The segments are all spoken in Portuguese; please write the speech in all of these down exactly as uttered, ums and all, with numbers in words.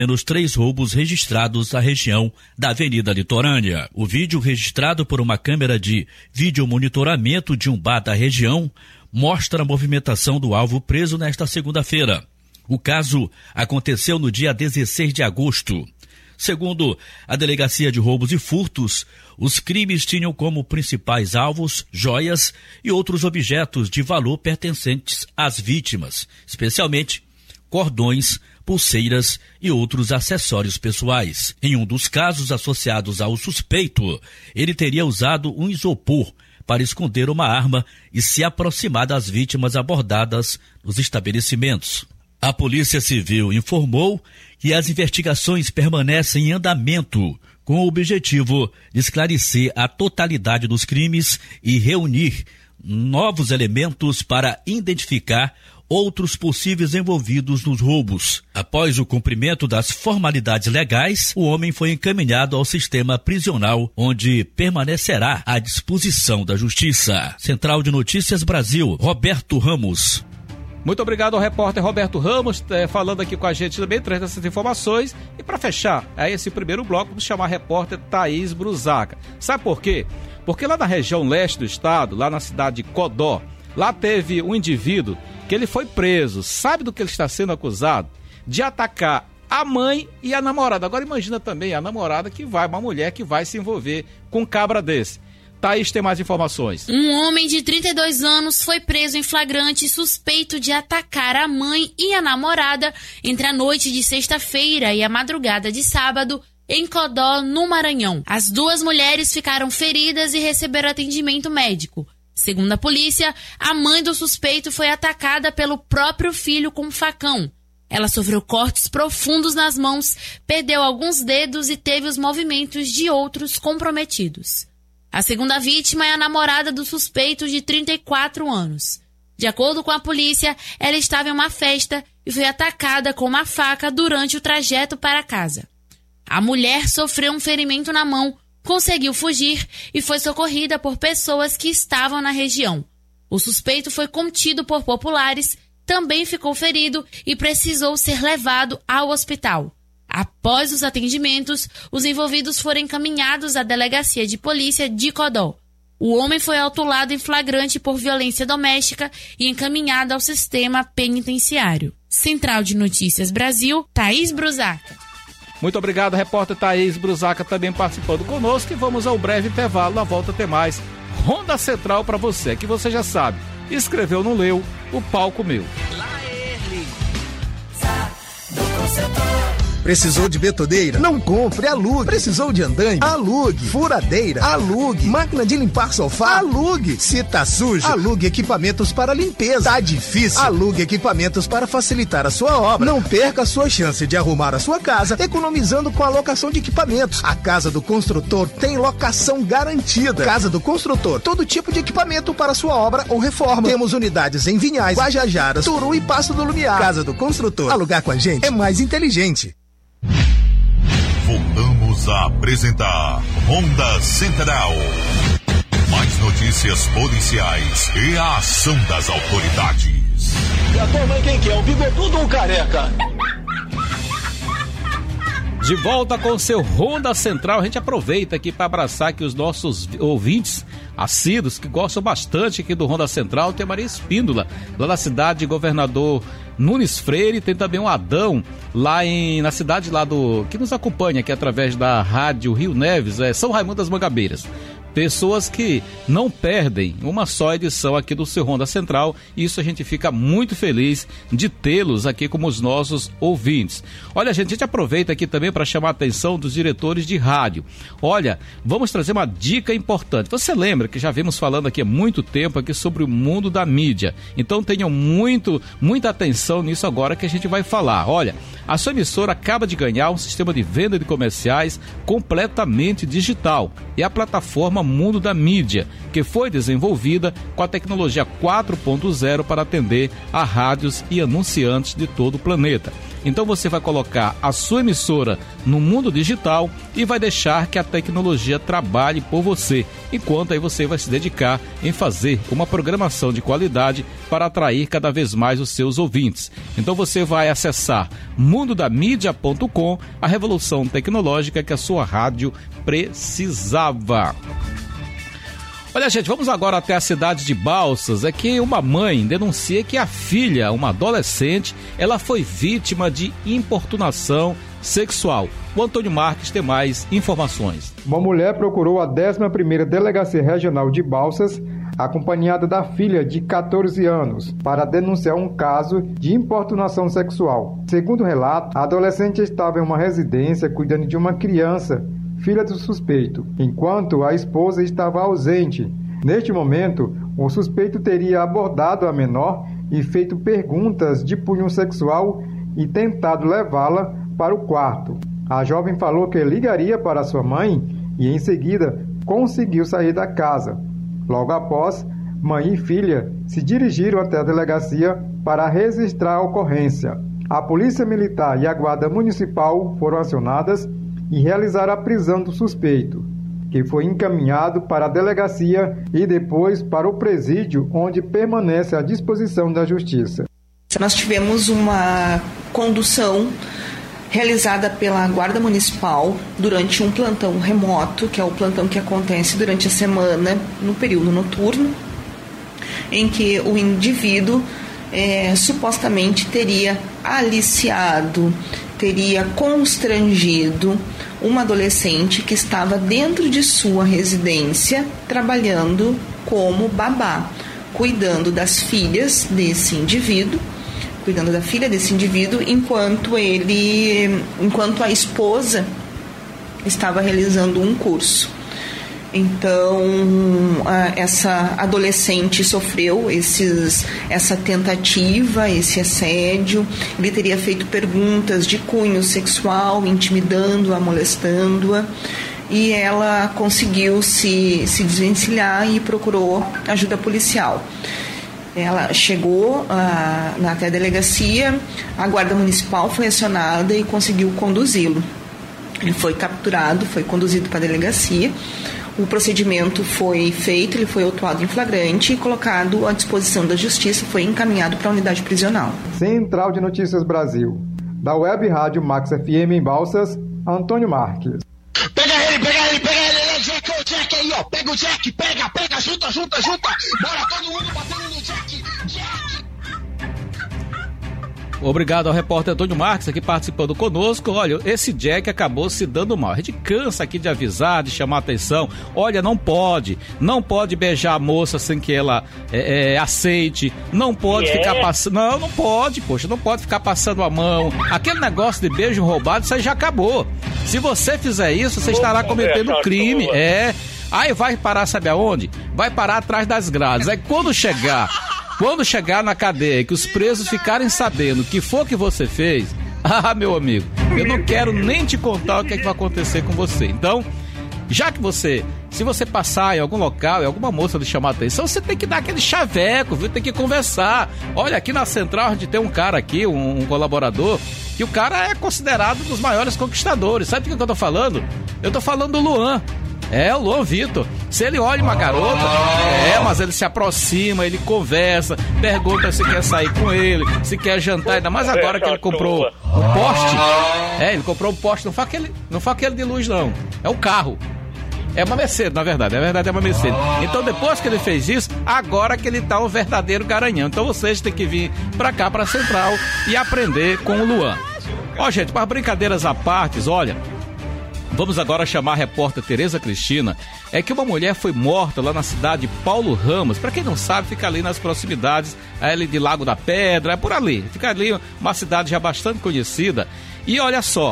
nos três roubos registrados na região da Avenida Litorânea. O vídeo registrado por uma câmera de videomonitoramento de um bar da região mostra a movimentação do alvo preso nesta segunda-feira. O caso aconteceu no dia dezesseis de agosto. Segundo a Delegacia de Roubos e Furtos, os crimes tinham como principais alvos joias e outros objetos de valor pertencentes às vítimas, especialmente cordões, pulseiras e outros acessórios pessoais. Em um dos casos associados ao suspeito, ele teria usado um isopor para esconder uma arma e se aproximar das vítimas abordadas nos estabelecimentos. A Polícia Civil informou que as investigações permanecem em andamento com o objetivo de esclarecer a totalidade dos crimes e reunir novos elementos para identificar outros possíveis envolvidos nos roubos. Após o cumprimento das formalidades legais, o homem foi encaminhado ao sistema prisional, onde permanecerá à disposição da Justiça. Central de Notícias Brasil, Roberto Ramos. Muito obrigado ao repórter Roberto Ramos, é, falando aqui com a gente também, trazendo essas informações. E para fechar é, esse primeiro bloco, vamos chamar a repórter Thaís Brusaca. Sabe por quê? Porque lá na região leste do estado, lá na cidade de Codó, lá teve um indivíduo que ele foi preso. Sabe do que ele está sendo acusado? De atacar a mãe e a namorada. Agora imagina também a namorada que vai, uma mulher que vai se envolver com um cabra desse. Thaís tem mais informações. Um homem de trinta e dois anos foi preso em flagrante suspeito de atacar a mãe e a namorada entre a noite de sexta-feira e a madrugada de sábado em Codó, no Maranhão. As duas mulheres ficaram feridas e receberam atendimento médico. Segundo a polícia, a mãe do suspeito foi atacada pelo próprio filho com um facão. Ela sofreu cortes profundos nas mãos, perdeu alguns dedos e teve os movimentos de outros comprometidos. A segunda vítima é a namorada do suspeito de trinta e quatro anos. De acordo com a polícia, ela estava em uma festa e foi atacada com uma faca durante o trajeto para casa. A mulher sofreu um ferimento na mão, conseguiu fugir e foi socorrida por pessoas que estavam na região. O suspeito foi contido por populares, também ficou ferido e precisou ser levado ao hospital. Após os atendimentos, os envolvidos foram encaminhados à delegacia de polícia de Codó. O homem foi autuado em flagrante por violência doméstica e encaminhado ao sistema penitenciário. Central de Notícias Brasil, Thaís Brusaca. Muito obrigado, repórter Thaís Brusaca, também participando conosco. E vamos ao breve intervalo. Na volta tem mais Ronda Central para você, que você já sabe. Escreveu, não leu, o palco meu. Lá ele, do concetor. Precisou de betoneira? Não compre, alugue. Precisou de andaime? Alugue. Furadeira? Alugue. Máquina de limpar sofá? Alugue. Se tá sujo? Alugue equipamentos para limpeza. Tá difícil? Alugue equipamentos para facilitar a sua obra. Não perca a sua chance de arrumar a sua casa economizando com a locação de equipamentos. A Casa do Construtor tem locação garantida. Casa do Construtor, todo tipo de equipamento para sua obra ou reforma. Temos unidades em Vinhais, Guajajaras, Turu e Passo do Lumiar. Casa do Construtor. Alugar com a gente é mais inteligente. Voltamos a apresentar Ronda Central. Mais notícias policiais e a ação das autoridades. E a tua mãe quem que é? Um bigodudo ou um careca? De volta com o seu Ronda Central, a gente aproveita aqui para abraçar aqui os nossos ouvintes assíduos que gostam bastante aqui do Ronda Central. Tem a Maria Espíndola, lá na cidade de Governador Nunes Freire, tem também o Adão, lá em, na cidade lá do, que nos acompanha aqui através da Rádio Rio Neves, é São Raimundo das Mangabeiras. Pessoas que não perdem uma só edição aqui do seu Ronda Central, e isso a gente fica muito feliz de tê-los aqui como os nossos ouvintes. Olha, gente, a gente aproveita aqui também para chamar a atenção dos diretores de rádio. Olha, vamos trazer uma dica importante. Você lembra que já vimos falando aqui há muito tempo aqui sobre o mundo da mídia? Então tenham muito, muita atenção nisso agora que a gente vai falar. Olha, a sua emissora acaba de ganhar um sistema de venda de comerciais completamente digital. É a plataforma plataforma Mundo da Mídia, que foi desenvolvida com a tecnologia quatro ponto zero para atender a rádios e anunciantes de todo o planeta. Então você vai colocar a sua emissora no mundo digital e vai deixar que a tecnologia trabalhe por você, enquanto aí você vai se dedicar em fazer uma programação de qualidade para atrair cada vez mais os seus ouvintes. Então você vai acessar mundo da mídia ponto com, a revolução tecnológica que a sua rádio precisava. Olha, gente, vamos agora até a cidade de Balsas. É que uma mãe denuncia que a filha, uma adolescente, ela foi vítima de importunação sexual. O Antônio Marques tem mais informações. Uma mulher procurou a décima primeira Delegacia Regional de Balsas, acompanhada da filha de catorze anos, para denunciar um caso de importunação sexual. Segundo o relato, a adolescente estava em uma residência cuidando de uma criança, filha do suspeito, enquanto a esposa estava ausente. Neste momento, o suspeito teria abordado a menor e feito perguntas de cunho sexual e tentado levá-la para o quarto. A jovem falou que ligaria para sua mãe e, em seguida, conseguiu sair da casa. Logo após, mãe e filha se dirigiram até a delegacia para registrar a ocorrência. A Polícia Militar e a Guarda Municipal foram acionadas e realizaram a prisão do suspeito, que foi encaminhado para a delegacia e depois para o presídio, onde permanece à disposição da Justiça. Nós tivemos uma condução realizada pela Guarda Municipal durante um plantão remoto, que é o plantão que acontece durante a semana, no período noturno, em que o indivíduo é, supostamente teria aliciado, teria constrangido uma adolescente que estava dentro de sua residência trabalhando como babá, cuidando das filhas desse indivíduo, cuidando da filha desse indivíduo, enquanto ele, enquanto a esposa estava realizando um curso. Então, essa adolescente sofreu esses, essa tentativa, esse assédio. Ele teria feito perguntas de cunho sexual, intimidando-a, molestando-a. E ela conseguiu se, se desvencilhar e procurou ajuda policial. Ela chegou ah, até a delegacia, a Guarda Municipal foi acionada e conseguiu conduzi-lo. Ele foi capturado, foi conduzido para a delegacia. O procedimento foi feito, ele foi autuado em flagrante e colocado à disposição da Justiça, foi encaminhado para a unidade prisional. Central de Notícias Brasil, da Web Rádio Max F M em Balsas, Antônio Marques. Pega ele, pega ele, pega ele, ele é Jack, o Jack aí, ó, pega o Jack, pega, pega, junta, junta, junta, bora todo mundo batendo no Jack, Jack. Obrigado ao repórter Antônio Marques aqui participando conosco. Olha, esse Jack acabou se dando mal. A gente cansa aqui de avisar, de chamar a atenção. Olha, não pode, não pode beijar a moça sem que ela é, é, aceite. Não pode yeah. ficar passando... Não, não pode, poxa, não pode ficar passando a mão. Aquele negócio de beijo roubado, isso aí já acabou. Se você fizer isso, você estará cometendo crime. É. Aí vai parar, sabe aonde? Vai parar atrás das grades. Aí quando chegar... Quando chegar na cadeia, que os presos ficarem sabendo o que for que você fez, ah, meu amigo, eu não quero nem te contar o que, é que vai acontecer com você. Então, já que você, se você passar em algum local e alguma moça lhe chamar a atenção, você tem que dar aquele chaveco, viu? Tem que conversar. Olha, aqui na central a gente tem um cara aqui, um, um colaborador, que o cara é considerado um dos maiores conquistadores. Sabe do que eu tô falando? Eu tô falando do Luan. É, o Luan Vitor. Se ele olha uma garota, é, mas ele se aproxima, ele conversa, pergunta se quer sair com ele, se quer jantar, ainda mais agora que ele comprou um poste. É, ele comprou um poste, não foi aquele, não foi aquele de luz, não. É um carro. É uma Mercedes, na verdade. Na verdade é uma Mercedes. Então, depois que ele fez isso, agora que ele tá um verdadeiro garanhão. Então, vocês têm que vir pra cá, pra Central, e aprender com o Luan. Ó, gente, para brincadeiras à parte, olha... Vamos agora chamar a repórter Tereza Cristina. É que uma mulher foi morta lá na cidade de Paulo Ramos. Para quem não sabe, fica ali nas proximidades ali de Lago da Pedra, é por ali. Fica ali uma cidade já bastante conhecida. E olha só,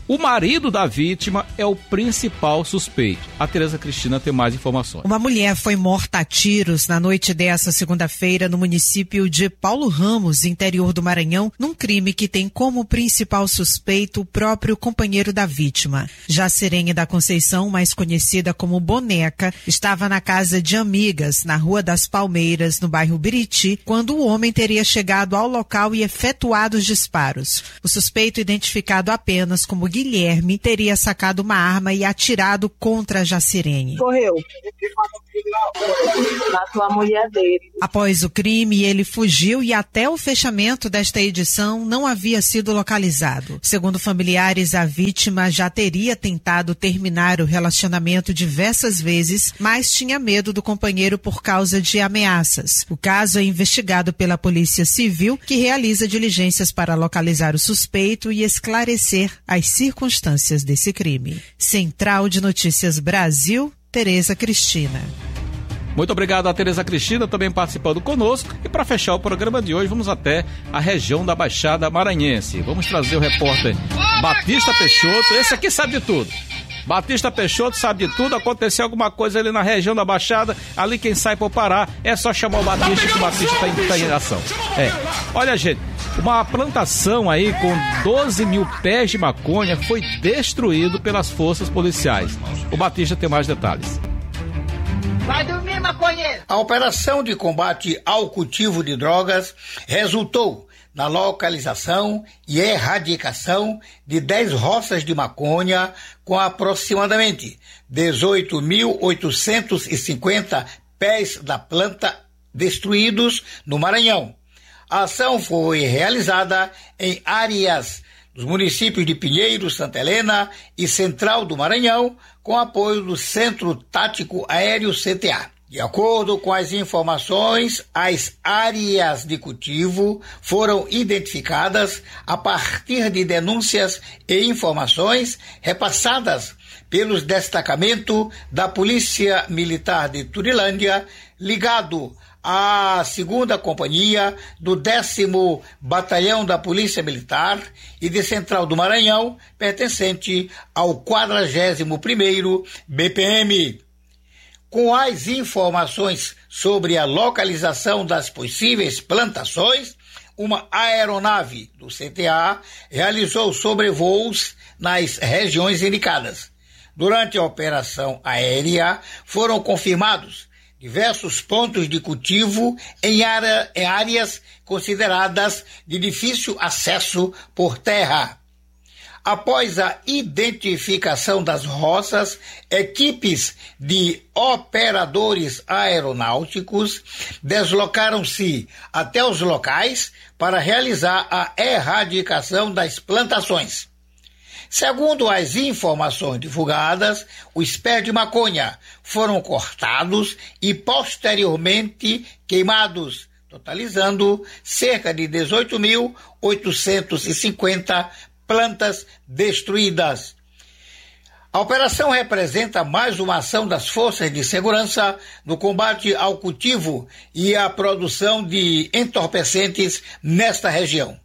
O marido da vítima é o principal suspeito. A Tereza Cristina tem mais informações. Uma mulher foi morta a tiros na noite dessa segunda-feira no município de Paulo Ramos, interior do Maranhão, num crime que tem como principal suspeito o próprio companheiro da vítima. Jacirenha da Conceição, mais conhecida como Boneca, estava na casa de amigas, na Rua das Palmeiras, no bairro Biriti, quando o homem teria chegado ao local e efetuado os disparos. O suspeito, identificado apenas como Guilherme, teria sacado uma arma e atirado contra a Jacirene. Correu na tua mulher dele. Após o crime, ele fugiu e até o fechamento desta edição não havia sido localizado. Segundo familiares, a vítima já teria tentado terminar o relacionamento diversas vezes, mas tinha medo do companheiro por causa de ameaças. O caso é investigado pela Polícia Civil, que realiza diligências para localizar o suspeito e esclarecer as circunstâncias desse crime. Central de Notícias Brasil, Tereza Cristina. Muito obrigado a Tereza Cristina também participando conosco. E para fechar o programa de hoje, vamos até a região da Baixada Maranhense. Vamos trazer o repórter Batista Peixoto. Esse aqui sabe de tudo. Batista Peixoto sabe de tudo. Aconteceu alguma coisa ali na região da Baixada, ali quem sai por parar, é só chamar o Batista, que o Batista está em, tá em ação. É. Olha, gente, uma plantação aí com doze mil pés de maconha foi destruído pelas forças policiais. O Batista tem mais detalhes. Vai dormir, maconheiro! A operação de combate ao cultivo de drogas resultou na localização e erradicação de dez roças de maconha com aproximadamente dezoito mil oitocentos e cinquenta pés da planta destruídos no Maranhão. A ação foi realizada em áreas dos municípios de Pinheiro, Santa Helena e Central do Maranhão, com apoio do Centro Tático Aéreo C T A. De acordo com as informações, as áreas de cultivo foram identificadas a partir de denúncias e informações repassadas pelos destacamentos da Polícia Militar de Turilândia, ligado à segunda Companhia do décimo Batalhão da Polícia Militar e de Central do Maranhão, pertencente ao quadragésimo primeiro B P M. Com as informações sobre a localização das possíveis plantações, uma aeronave do C T A realizou sobrevoos nas regiões indicadas. Durante a operação aérea, foram confirmados diversos pontos de cultivo em, área, em áreas consideradas de difícil acesso por terra. Após a identificação das roças, equipes de operadores aeronáuticos deslocaram-se até os locais para realizar a erradicação das plantações. Segundo as informações divulgadas, os pés de maconha foram cortados e posteriormente queimados, totalizando cerca de dezoito mil oitocentos e cinquenta plantas destruídas. A operação representa mais uma ação das forças de segurança no combate ao cultivo e à produção de entorpecentes nesta região.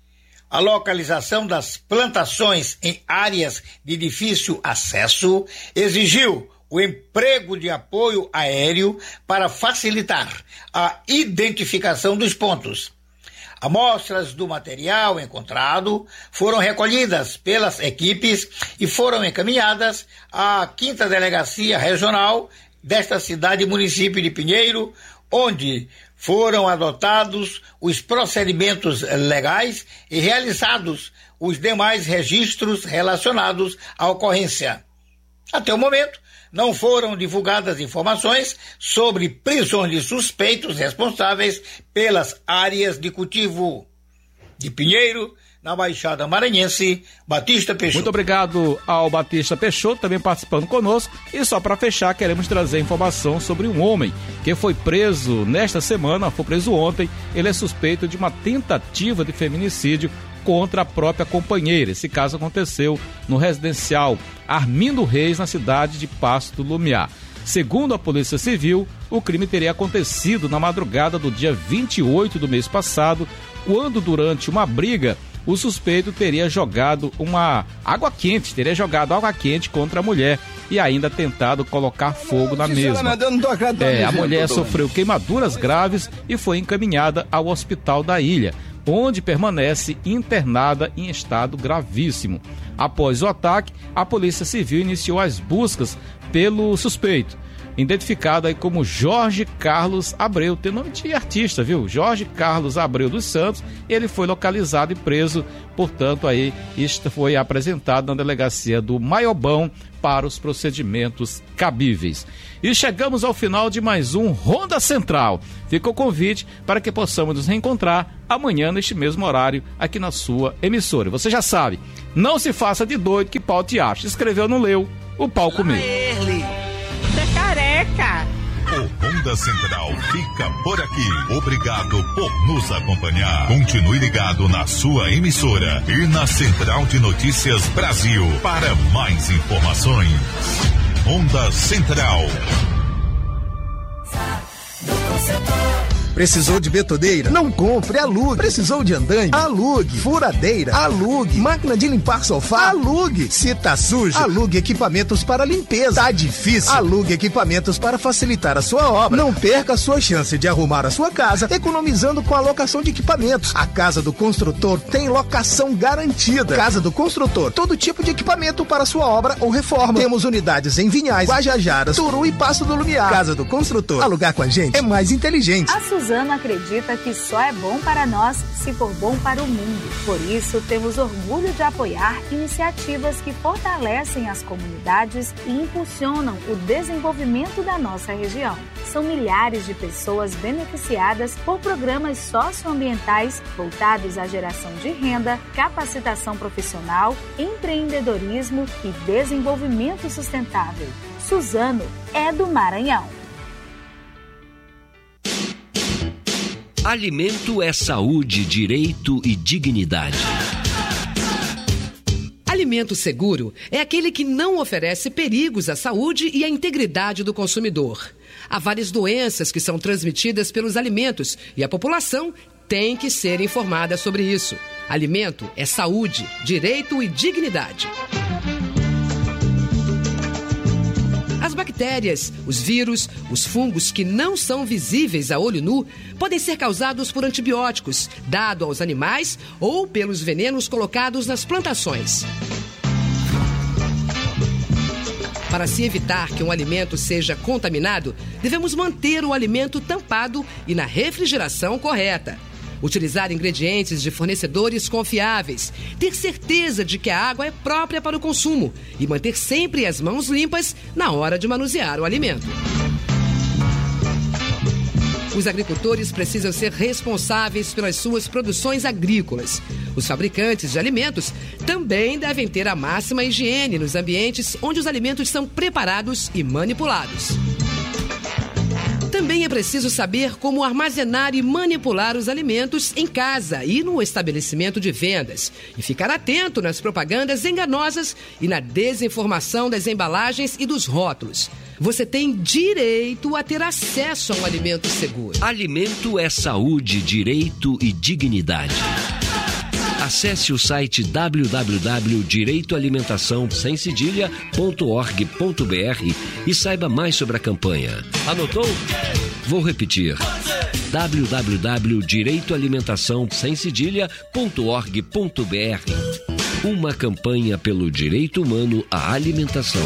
A localização das plantações em áreas de difícil acesso exigiu o emprego de apoio aéreo para facilitar a identificação dos pontos. Amostras do material encontrado foram recolhidas pelas equipes e foram encaminhadas à quinta Delegacia Regional desta cidade e município de Pinheiro, onde foram adotados os procedimentos legais e realizados os demais registros relacionados à ocorrência. Até o momento, não foram divulgadas informações sobre prisões de suspeitos responsáveis pelas áreas de cultivo. De Pinheiro, na Baixada Maranhense, Batista Peixoto. Muito obrigado ao Batista Peixoto, também participando conosco. E só para fechar, queremos trazer informação sobre um homem que foi preso nesta semana, foi preso ontem. Ele é suspeito de uma tentativa de feminicídio contra a própria companheira. Esse caso aconteceu no residencial Armindo Reis, na cidade de Pasto Lumiar. Segundo a Polícia Civil, o crime teria acontecido na madrugada do dia vinte e oito do mês passado, quando, durante uma briga, o suspeito teria jogado uma água quente, teria jogado água quente contra a mulher e ainda tentado colocar fogo na mesma. É, a mulher sofreu queimaduras graves e foi encaminhada ao hospital da ilha, onde permanece internada em estado gravíssimo. Após o ataque, a Polícia Civil iniciou as buscas pelo suspeito, identificado aí como Jorge Carlos Abreu, tem nome de artista, viu? Jorge Carlos Abreu dos Santos. Ele foi localizado e preso, portanto aí isto foi apresentado na delegacia do Maiobão para os procedimentos cabíveis. E chegamos ao final de mais um Ronda Central. Fica o convite para que possamos nos reencontrar amanhã neste mesmo horário aqui na sua emissora. Você já sabe, não se faça de doido que pau te acha. Escreveu, não leu, o pau comeu. Careca. O Ronda Central fica por aqui. Obrigado por nos acompanhar. Continue ligado na sua emissora e na Central de Notícias Brasil para mais informações. Ronda Central. Precisou de betoneira? Não compre, alugue. Precisou de andaime? Alugue. Furadeira? Alugue. Máquina de limpar sofá? Alugue. Se tá sujo? Alugue equipamentos para limpeza. Tá difícil? Alugue equipamentos para facilitar a sua obra. Não perca a sua chance de arrumar a sua casa economizando com a locação de equipamentos. A Casa do Construtor tem locação garantida. Casa do Construtor, todo tipo de equipamento para sua obra ou reforma. Temos unidades em Vinhais, Guajajaras, Turu e Passo do Lumiar. Casa do Construtor. Alugar com a gente é mais inteligente. A Suzano acredita que só é bom para nós se for bom para o mundo. Por isso, temos orgulho de apoiar iniciativas que fortalecem as comunidades e impulsionam o desenvolvimento da nossa região. São milhares de pessoas beneficiadas por programas socioambientais voltados à geração de renda, capacitação profissional, empreendedorismo e desenvolvimento sustentável. Suzano é do Maranhão. Alimento é saúde, direito e dignidade. Alimento seguro é aquele que não oferece perigos à saúde e à integridade do consumidor. Há várias doenças que são transmitidas pelos alimentos e a população tem que ser informada sobre isso. Alimento é saúde, direito e dignidade. As bactérias, os vírus, os fungos que não são visíveis a olho nu podem ser causados por antibióticos dados aos animais ou pelos venenos colocados nas plantações. Para se evitar que um alimento seja contaminado, devemos manter o alimento tampado e na refrigeração correta. Utilizar ingredientes de fornecedores confiáveis, ter certeza de que a água é própria para o consumo e manter sempre as mãos limpas na hora de manusear o alimento. Os agricultores precisam ser responsáveis pelas suas produções agrícolas. Os fabricantes de alimentos também devem ter a máxima higiene nos ambientes onde os alimentos são preparados e manipulados. Também é preciso saber como armazenar e manipular os alimentos em casa e no estabelecimento de vendas. E ficar atento nas propagandas enganosas e na desinformação das embalagens e dos rótulos. Você tem direito a ter acesso a um alimento seguro. Alimento é saúde, direito e dignidade. Acesse o site w w w ponto direito alimentação sem cedilha ponto org ponto b r e saiba mais sobre a campanha. Anotou? Vou repetir. w w w ponto direito alimentação sem cedilha ponto org ponto b r. Uma campanha pelo direito humano à alimentação.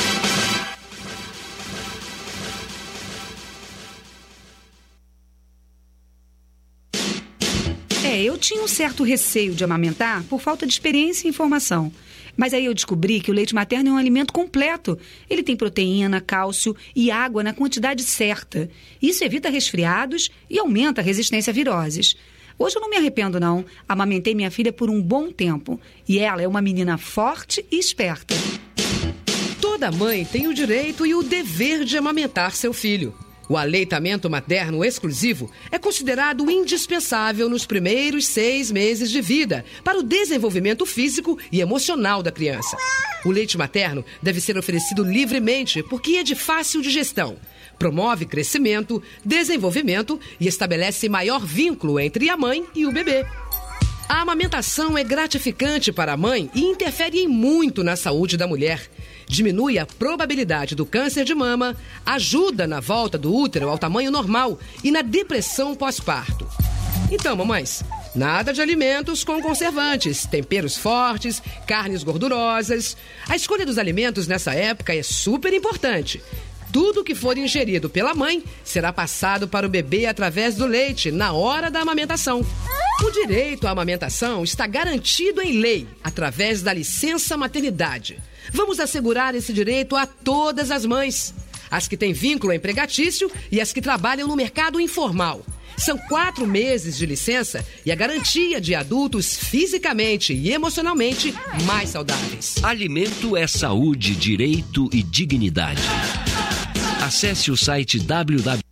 É, eu tinha um certo receio de amamentar por falta de experiência e informação. Mas aí eu descobri que o leite materno é um alimento completo. Ele tem proteína, cálcio e água na quantidade certa. Isso evita resfriados e aumenta a resistência a viroses. Hoje eu não me arrependo, não. Amamentei minha filha por um bom tempo. E ela é uma menina forte e esperta. Toda mãe tem o direito e o dever de amamentar seu filho. O aleitamento materno exclusivo é considerado indispensável nos primeiros seis meses de vida para o desenvolvimento físico e emocional da criança. O leite materno deve ser oferecido livremente porque é de fácil digestão. Promove crescimento, desenvolvimento e estabelece maior vínculo entre a mãe e o bebê. A amamentação é gratificante para a mãe e interfere em muito na saúde da mulher. Diminui a probabilidade do câncer de mama, ajuda na volta do útero ao tamanho normal e na depressão pós-parto. Então, mamães, nada de alimentos com conservantes, temperos fortes, carnes gordurosas. A escolha dos alimentos nessa época é super importante. Tudo que for ingerido pela mãe será passado para o bebê através do leite na hora da amamentação. O direito à amamentação está garantido em lei, através da licença maternidade. Vamos assegurar esse direito a todas as mães, as que têm vínculo empregatício e as que trabalham no mercado informal. São quatro meses de licença e a garantia de adultos fisicamente e emocionalmente mais saudáveis. Alimento é saúde, direito e dignidade. Acesse o site w w w